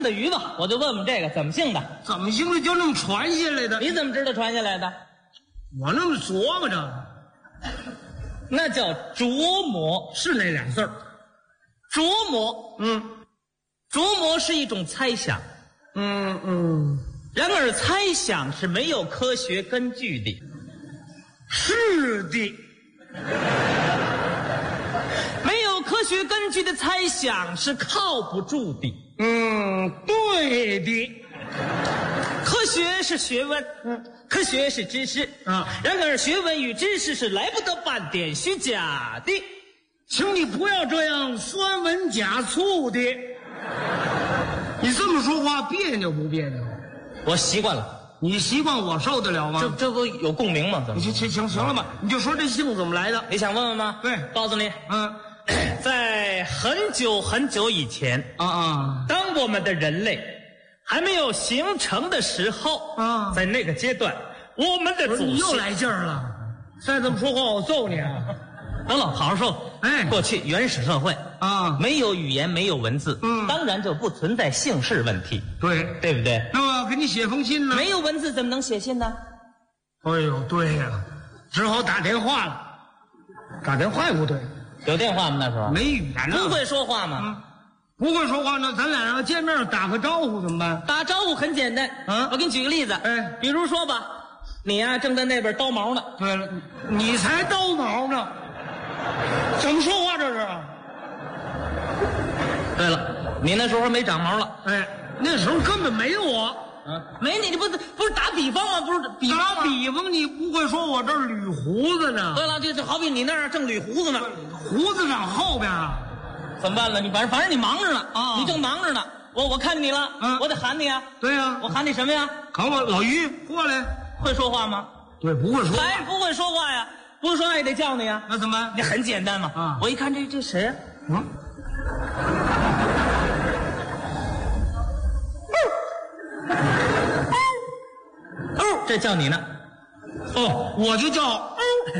的鱼吧，我就问问这个怎么姓的？ 怎么姓的就那么传下来的？ 你怎么知道传下来的？ 我那么琢磨着， 那叫琢磨， 是那俩字儿。 琢磨，琢磨是一种猜想，然而猜想是没有科学根据的。 是的， 没有科学根据的猜想是靠不住的。 对的。 科学是学问，科学是知识啊， 然而学问与知识是来不得半点虚假的。 请你不要这样酸文假醋的。你这么说话别扭不别扭？ 我习惯了， 你习惯我受得了吗？ 这不有共鸣吗？怎么？ 行了吧？你就说这姓怎么来的？ 你想问问吗？ 对， 告诉你，在很久很久以前当我们的人类还没有形成的时候在那个阶段，我们的祖先你又来劲儿了，再这么说话我揍你啊！ 等等，好好说。过去原始社会没有语言，没有文字，当然就不存在姓氏问题， 对不对？ 那么给你写封信呢？ 没有文字怎么能写信呢？ 哎呦，对呀，只好打电话了。打电话也不对， 有电话吗？那时候没语言呢， 不会说话吗？ 不会说话呢，咱俩要见面打个招呼怎么办？ 打招呼很简单我给你举个例子，比如说吧，你呀正在那边叨毛呢。 对了，你才叨毛呢，怎么说话这是？ 对了，你那时候没长毛了。 那时候根本没有我。 没你不是打比方吗？不是比方吗？ 打比方你不会说我这儿捋胡子呢？ 对了，就好比你那儿正捋胡子呢， 胡子长后边啊。 怎么办呢？你反正你忙着呢你正忙着呢。我看见你了，我得喊你啊。 对呀， 我喊你什么呀？ 喊我老于过来。 会说话吗？ 对，不会说话。 还是不会说话呀？不会说话也得叫你呀。 那怎么办？ 你很简单嘛。我一看这谁呀？这叫你呢。 我就叫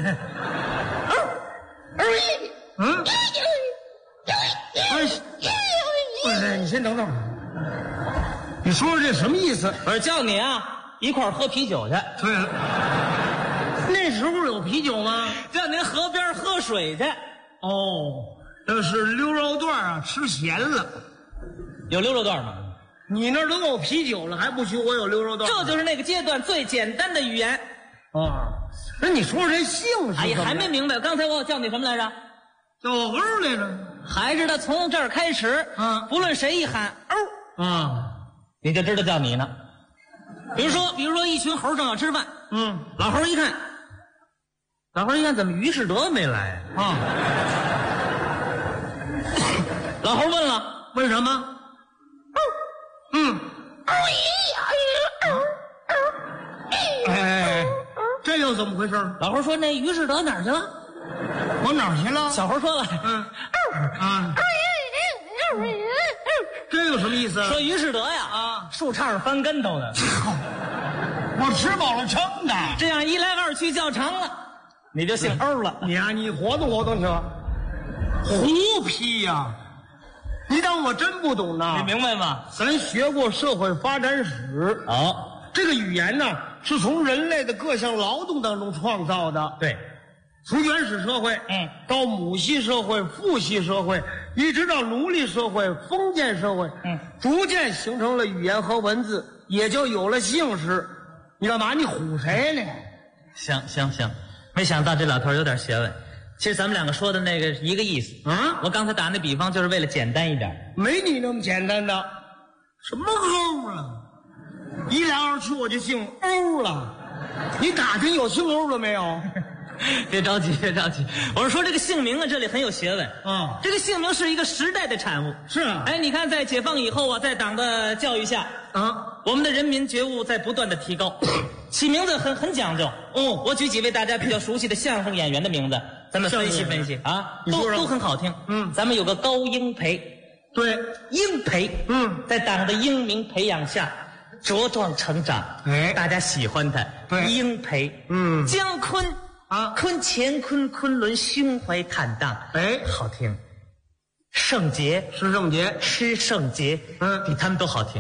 你先等等，你说说这什么意思？ 我叫你啊，一块儿喝啤酒去。 对了，那时候有啤酒吗？ 叫您河边喝水去。 那是溜肉段吃咸了。 有溜肉段吗？ 你那儿都有啤酒了，还不许我有溜肉段？ 这就是那个阶段最简单的语言。 那你说说这姓是？ 哎呀，还没明白，刚才我叫你什么来着？ 叫我来着。 还是他从这儿开始，不论谁一喊你就知道叫你呢。比如说一群猴正要吃饭，老猴一看怎么于世德没来老猴问了， 为什么？这又怎么回事？ 老猴说那于世德哪儿去了？ 我哪儿去了？ 小猴说了， 这有什么意思？ 说于世德呀，树杈上翻跟头呢。 我吃饱了撑的。 这样一来二去叫成了，你就姓欧了。 你活动活动去吧。胡批呀！你当我真不懂呢？ 你明白吗？ 咱学过社会发展史。这个语言呢，是从人类的各项劳动当中创造的。 对， 从原始社会，到母系社会、父系社会，一直到奴隶社会、封建社会，逐渐形成了语言和文字，也就有了姓氏。你干嘛？你唬谁呢？ 行，没想到这老头有点学问。其实咱们两个说的那个一个意思我刚才打那比方就是为了简单一点。 没你那么简单的。什么欧啊？一来二去我就姓欧了。你打听有姓欧的没有？ 别着急。我是说这个姓名这里很有学问这个姓名是一个时代的产物。 是啊。 你看在解放以后在党的教育下我们的人民觉悟在不断的提高，起名字很讲究。我举几位大家比较熟悉的相声演员的名字，咱们分析分析都很好听。咱们有个高英培。 对， 英培在党的英明培养下茁壮成长，大家喜欢他。 对， 英培。姜昆昆乾坤昆仑胸怀坦荡，好听。 圣洁、 施圣杰， 施圣洁， 嗯比他们都好听。